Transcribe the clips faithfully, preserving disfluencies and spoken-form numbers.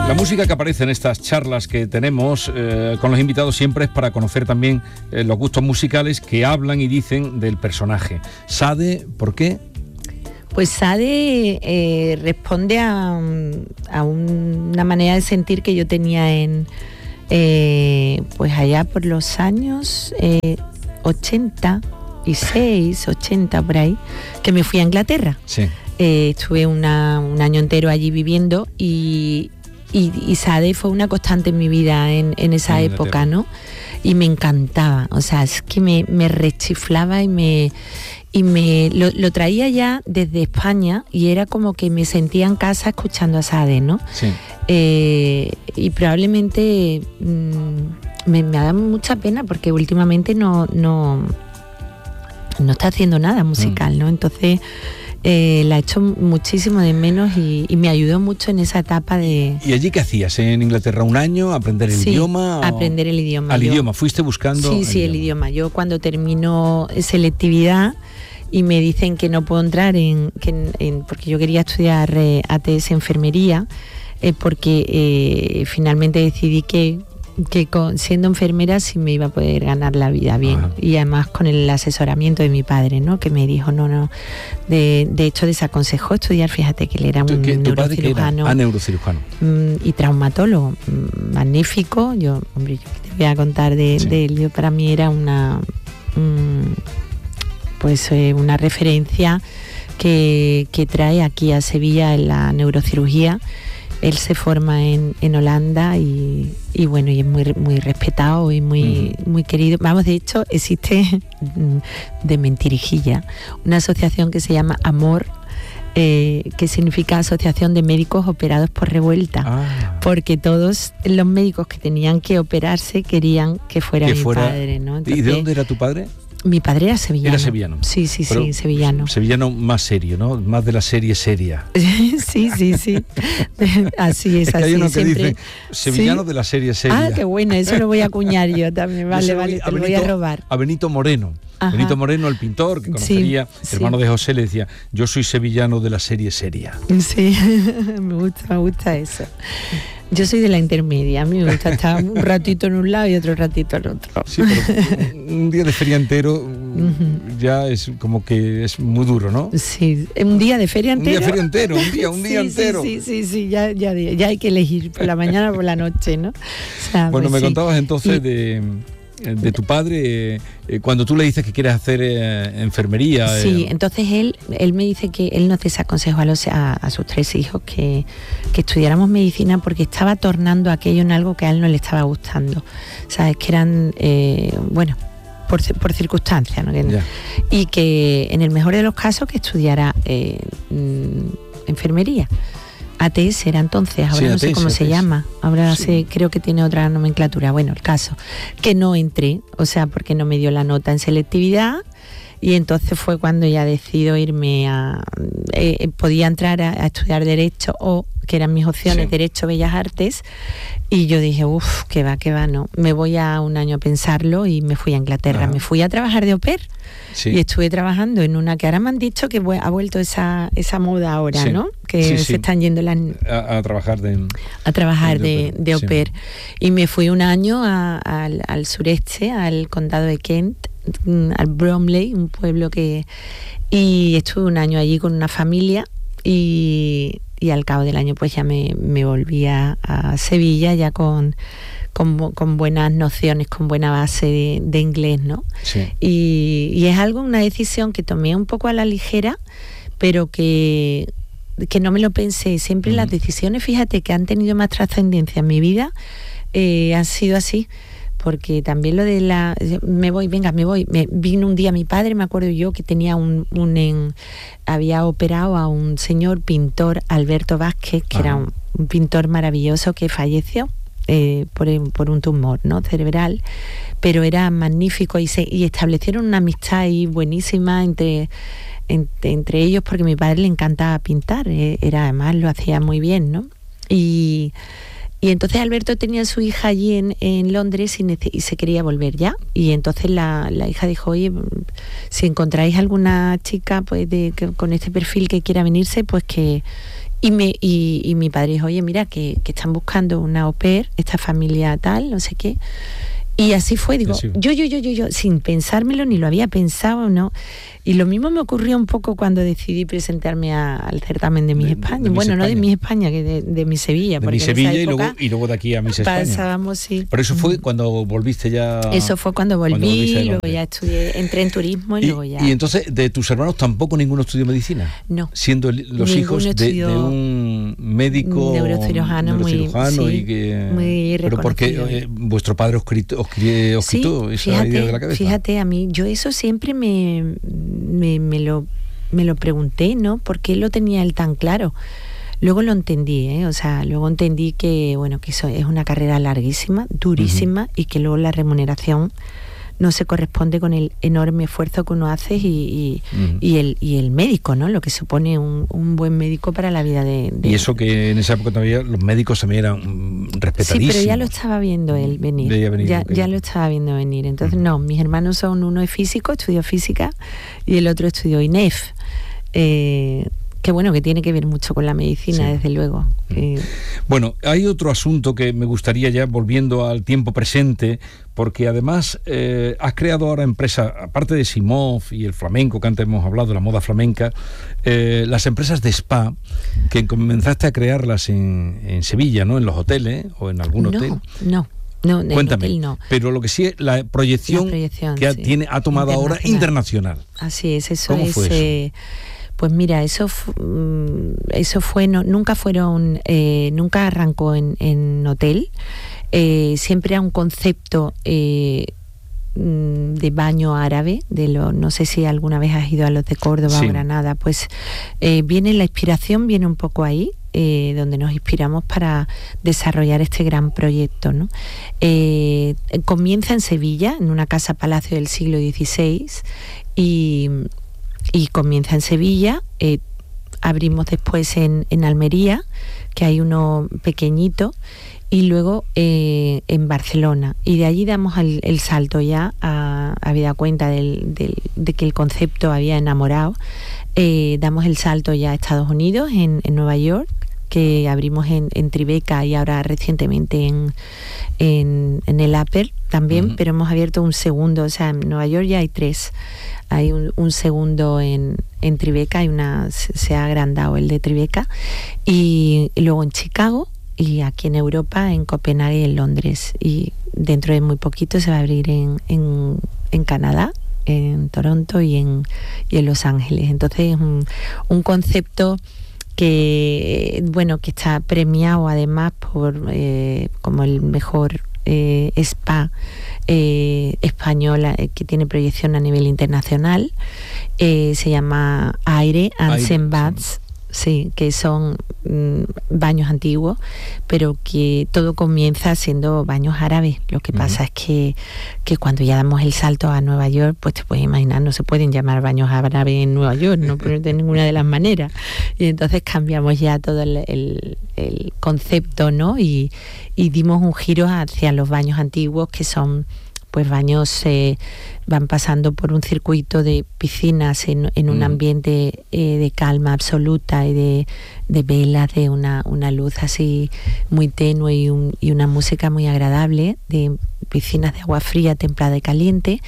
La música que aparece en estas charlas que tenemos eh, con los invitados siempre es para conocer también eh, los gustos musicales que hablan y dicen del personaje. Sade, ¿por qué? Pues Sade eh, responde a, a una manera de sentir que yo tenía en eh, pues allá por los años eh, ochenta y seis, ochenta por ahí, que me fui a Inglaterra. Sí. Eh, estuve una, un año entero allí viviendo y, y, y Sade fue una constante en mi vida en, en esa en época, ¿no? Y me encantaba, o sea, es que me, me rechiflaba y me... Y me lo, lo traía ya desde España y era como que me sentía en casa escuchando a Sade, ¿no? Sí. Eh, y probablemente mmm, me, me da mucha pena porque últimamente no, no, no está haciendo nada musical, mm. ¿no? Entonces eh, la he hecho muchísimo de menos y, y me ayudó mucho en esa etapa de... ¿Y allí qué hacías? ¿En Inglaterra un año? ¿Aprender el sí, idioma? O... aprender el idioma. ¿Al yo, idioma? ¿Fuiste buscando? Sí, sí, el idioma. Yo cuando termino selectividad y me dicen que no puedo entrar en, que en, en porque yo quería estudiar eh, A T S enfermería, eh, porque eh, finalmente decidí que, que con, siendo enfermera sí me iba a poder ganar la vida bien. Ajá. Y además con el asesoramiento de mi padre, ¿no? Que me dijo, no, no, de, de hecho desaconsejó estudiar, fíjate que él era un ¿Qué, neurocirujano. Ah, neurocirujano. Y traumatólogo, magnífico. Yo, hombre, yo te voy a contar de, sí. de él, yo para mí era una... Um, pues eh, una referencia que, que trae aquí a Sevilla en la neurocirugía. Él se forma en, en Holanda y, y bueno, y es muy, muy respetado y muy, uh-huh. muy querido. Vamos, de hecho, existe de mentirijilla una asociación que se llama AMOR, eh, que significa Asociación de Médicos Operados por Revuelta, ah. porque todos los médicos que tenían que operarse querían que fuera que mi fuera... padre, ¿no? Entonces, ¿y de dónde era tu padre? Mi padre era sevillano. Era sevillano. Sí, sí, pero sí, sevillano. Sevillano más serio, ¿no? Más de la serie seria. sí, sí, sí. Así es, es que así. Hay uno siempre... que dice sevillano ¿sí? de la serie seria. Ah, qué bueno, eso lo voy a acuñar yo también. Vale, yo vale, te lo voy a robar. A Benito Moreno. Ajá. Benito Moreno, el pintor, que conocería, sí, hermano sí. de José, le decía, yo soy sevillano de la serie seria. Sí, me gusta, me gusta eso. Yo soy de la intermedia, a mí me gusta estar un ratito en un lado y otro ratito en otro. Sí, pero un día de feria entero uh-huh. ya es como que es muy duro, ¿no? Sí, un día de feria entero. Un día de feria entero, un día, un día sí, entero. Sí, sí, sí, sí, ya, ya, ya hay que elegir por la mañana o por la noche, ¿no? O sea, bueno, pues me sí. contabas entonces y, de... de tu padre, eh, cuando tú le dices que quieres hacer eh, enfermería. Sí, eh, entonces él él me dice que él nos desaconsejó a, los, a, a sus tres hijos que, que estudiáramos medicina porque estaba tornando aquello en algo que a él no le estaba gustando. Sabes, que eran, eh, bueno, por, por circunstancias, ¿no? Que, y que en el mejor de los casos que estudiara eh, mm, enfermería. A T S era entonces, ahora sí, no sé A T S, cómo A T S. Se llama, ahora sí. sé, creo que tiene otra nomenclatura. Bueno, el caso, que no entré, o sea, porque no me dio la nota en selectividad y entonces fue cuando ya decido irme a... Eh, podía entrar a, a estudiar Derecho o, que eran mis opciones, sí. Derecho, Bellas Artes, y yo dije, uff, que va, que va, no. Me voy a un año a pensarlo y me fui a Inglaterra, Ajá. me fui a trabajar de au pair. Sí. Y estuve trabajando en una que ahora me han dicho que ha vuelto esa esa moda ahora, sí. ¿no? Que sí, se sí. están yendo las... A, a trabajar de... A trabajar de, de au pair. Sí. Y me fui un año a, a, al, al sureste, al condado de Kent, al Bromley, un pueblo que... Y estuve un año allí con una familia y, y al cabo del año pues ya me, me volví a, a Sevilla ya con... Con, con buenas nociones, con buena base de, de inglés, ¿no? Sí. Y, y es algo, una decisión que tomé un poco a la ligera, pero que, que no me lo pensé. Siempre mm. las decisiones, fíjate, que han tenido más trascendencia en mi vida, eh, han sido así. Porque también lo de la... Me voy, venga, me voy. Me, vino un día mi padre, me acuerdo yo, que tenía un... un en, había operado a un señor pintor, Alberto Vázquez, que ah. era un, un pintor maravilloso que falleció. Eh, por, por un tumor, ¿no? cerebral, pero era magnífico y, se, y establecieron una amistad ahí buenísima entre, entre, entre ellos porque a mi padre le encantaba pintar, eh, era además lo hacía muy bien, ¿no? Y, y entonces Alberto tenía a su hija allí en, en Londres y, nece- y se quería volver ya, y entonces la, la hija dijo, oye, si encontráis alguna chica pues de, que, con este perfil que quiera venirse, pues que... Y, me, y, y mi padre dijo, oye, mira, que, que están buscando una au pair, esta familia tal, no sé qué. Y así fue, digo, así. yo, yo, yo, yo, yo, sin pensármelo, ni lo había pensado, ¿no? Y lo mismo me ocurrió un poco cuando decidí presentarme a, al certamen de Miss España. De bueno, Miss no España. de Miss España, que de, de Miss Sevilla. De Miss Sevilla y luego, y luego de aquí a Miss España. Pasábamos, sí. Pero eso fue cuando volviste ya... Eso fue cuando volví, cuando luego ya estudié, entré en turismo y, y luego ya... Y entonces, ¿de tus hermanos tampoco ninguno estudió medicina? No. Siendo los hijos de, de un médico... Neurocirujano, neurocirujano muy, y que, sí, muy pero porque eh, vuestro padre os, critó, os, crié, os quitó sí, esa fíjate, idea de la cabeza. Fíjate, a mí, yo eso siempre me, me, me lo me lo pregunté, ¿no? ¿Por qué lo tenía él tan claro? Luego lo entendí, ¿eh? O sea, luego entendí que, bueno, que eso es una carrera larguísima, durísima, uh-huh. y que luego la remuneración no se corresponde con el enorme esfuerzo que uno hace y, y, uh-huh. y, el, y el médico, ¿no? Lo que supone un, un buen médico para la vida de, de... Y eso que en esa época todavía los médicos también eran respetadísimos. Sí, pero ya lo estaba viendo él venir. venir ya, okay. ya lo estaba viendo venir. Entonces, uh-huh. no, mis hermanos son, uno es físico, estudió física, y el otro estudió I N E F. Eh, que bueno, que tiene que ver mucho con la medicina, sí. desde luego. Eh. Bueno, hay otro asunto que me gustaría ya, volviendo al tiempo presente, porque además eh, has creado ahora empresas, aparte de Simov y el flamenco, que antes hemos hablado, la moda flamenca, eh, las empresas de spa, que comenzaste a crearlas en, en Sevilla, ¿no? En los hoteles o en algún no, hotel. No, no. Cuéntame, hotel no. Pero lo que sí es la proyección, la proyección que sí. tiene, ha tomado ahora internacional. Así es, eso ¿Cómo es... fue eso? Eh, Pues mira, eso eso fue no, nunca fueron eh, nunca arrancó en, en hotel, eh, siempre era un concepto eh, de baño árabe, de lo, no sé si alguna vez has ido a los de Córdoba sí. o Granada, pues eh, viene la inspiración, viene un poco ahí, eh, donde nos inspiramos para desarrollar este gran proyecto, ¿no? Eh, comienza en Sevilla, en una casa palacio del siglo dieciséis, y y comienza en Sevilla, eh, abrimos después en, en Almería, que hay uno pequeñito, y luego eh, en Barcelona, y de allí damos el, el salto ya, a, habida cuenta del, del, de que el concepto había enamorado, eh, damos el salto ya a Estados Unidos, en, en Nueva York, que abrimos en, en Tribeca y ahora recientemente en, en, en el Upper también, uh-huh. pero hemos abierto un segundo, o sea, en Nueva York ya hay tres. Hay un, un segundo en, en Tribeca, hay una, se ha agrandado el de Tribeca, y, y luego en Chicago, y aquí en Europa, en Copenhague y en Londres, y dentro de muy poquito se va a abrir en, en, en Canadá, en Toronto y en, y en Los Ángeles. Entonces es un, un concepto que, bueno, que está premiado además por eh, como el mejor eh, spa eh, española, eh, que tiene proyección a nivel internacional. Eh, se llama Aire and Baths, sí, que son mm, baños antiguos, pero que todo comienza siendo baños árabes. Lo que uh-huh. pasa es que, que cuando ya damos el salto a Nueva York, pues te puedes imaginar, no se pueden llamar baños árabes en Nueva York, no de ninguna de las maneras. Y entonces cambiamos ya todo el, el, el concepto, ¿no? Y, y dimos un giro hacia los baños antiguos, que son pues baños, eh, van pasando por un circuito de piscinas en, en un ambiente eh, de calma absoluta y de, de velas, de una, una luz así muy tenue y, un, y una música muy agradable, de piscinas de agua fría, templada y caliente,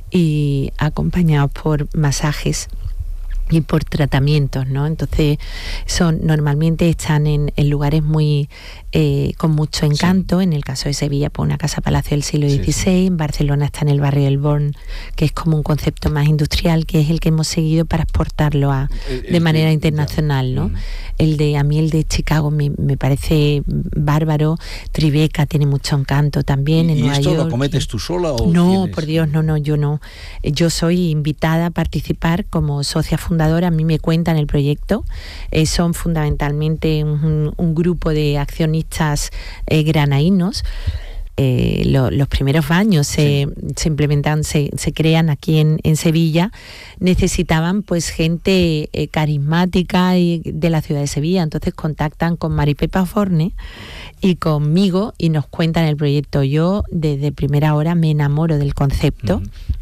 y acompañados por masajes y por tratamientos, ¿no? Entonces son normalmente están en, en lugares muy eh, con mucho encanto. Sí. En el caso de Sevilla, pues una casa palacio del siglo dieciséis, sí, sí. En Barcelona está en el barrio del Born, que es como un concepto más industrial, que es el que hemos seguido para exportarlo a, el, de manera el, internacional, ¿no? Mm. El de a mí el de Chicago me, me parece bárbaro. Tribeca tiene mucho encanto también. ¿Y, en ¿y Nueva esto York. Lo cometes tú sola o no? Tienes? Por Dios, no, no, yo no. Yo soy invitada a participar como socia fundadora. A mí me cuentan el proyecto. Eh, son fundamentalmente un, un grupo de accionistas eh, granaínos. Eh, lo, los primeros baños se, sí. se implementan, se, se crean aquí en, en Sevilla. Necesitaban pues gente eh, carismática y de la ciudad de Sevilla. Entonces contactan con Maripepa Forne y conmigo y nos cuentan el proyecto. Yo desde primera hora me enamoro del concepto. Uh-huh.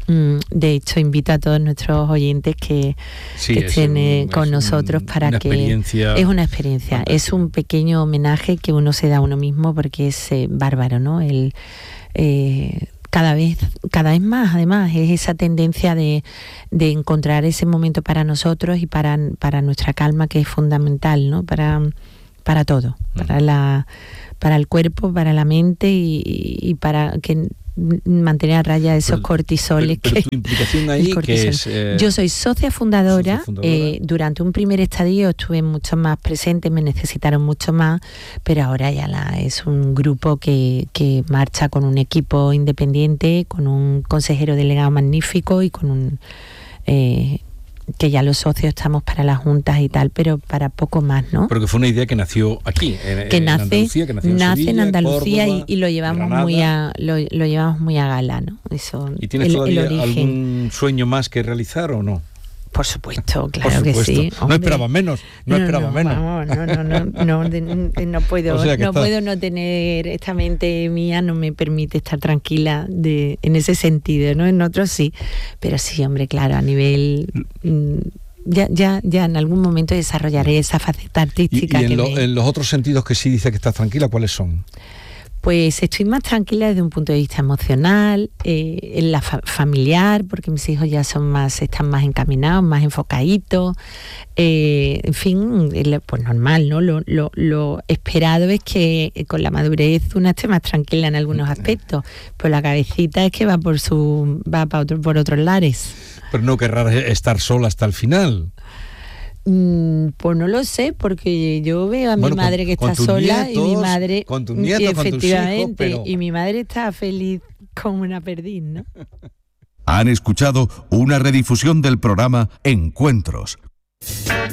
De hecho, invito a todos nuestros oyentes que, sí, que estén un, con nosotros un, para que... Es una experiencia, fantástica. Es un pequeño homenaje que uno se da a uno mismo porque es eh, bárbaro, ¿no? El, eh, cada vez cada vez más, además, es esa tendencia de, de encontrar ese momento para nosotros y para, para nuestra calma, que es fundamental, ¿no? Para, para todo, mm. para, la, para el cuerpo, para la mente y, y para que... mantener a raya esos pero, cortisoles. Pero, pero que, tu implicación ahí, que es... Eh, yo soy socia fundadora, socia fundadora. Eh, durante un primer estadio estuve mucho más presente, me necesitaron mucho más, pero ahora ya la, es un grupo que, que marcha con un equipo independiente, con un consejero delegado magnífico y con un... Eh, que ya los socios estamos para las juntas y tal, pero para poco más, ¿no? Pero que fue una idea que nació aquí, en, que en nace, Andalucía, que nació en nace Sevilla, en Andalucía Córdoba, y, y lo llevamos Granada. muy a lo, lo llevamos muy a gala, ¿no? Eso. ¿Y tienes el, todavía el algún sueño más que realizar o no? Por supuesto, claro Por supuesto. que sí. No esperaba menos, no, no esperaba no, menos. Vamos, no, no, no, no, de, de, no puedo, o sea no está... puedo no tener, esta mente mía no me permite estar tranquila de, en ese sentido, ¿no? En otros sí, pero sí, hombre, claro, a nivel... Mmm, Ya, ya, ya en algún momento desarrollaré esa faceta artística. ¿Y, y en, que lo, me... en los otros sentidos que sí dice que estás tranquila, cuáles son? Pues estoy más tranquila desde un punto de vista emocional, eh, en la fa- familiar, porque mis hijos ya son más, están más encaminados, más enfocaditos, eh, en fin, pues normal, ¿no? Lo, lo, lo esperado es que con la madurez una esté más tranquila en algunos aspectos, pero la cabecita es que va por su, va para otro, por otros lares. Pero no querrás estar sola hasta el final. Mm, pues no lo sé, porque yo veo a bueno, mi madre con, que está sola nietos, y mi madre con tus nietos, y efectivamente, con tus hijos, pero... y mi madre está feliz como una perdiz, ¿no? Han escuchado una redifusión del programa Encuentros.